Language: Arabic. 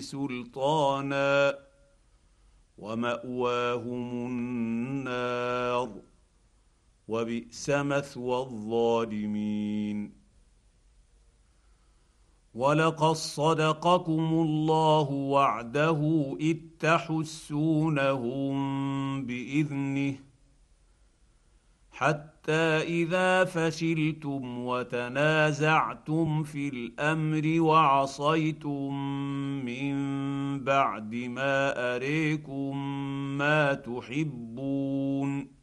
سلطانا وماواهم النار وبئس مثوى الظالمين. ولقد صدقكم الله وعده اذ تحسونهم باذنه حتى اذا فشلتم وتنازعتم في الامر وعصيتم من بعد ما اريكم ما تحبون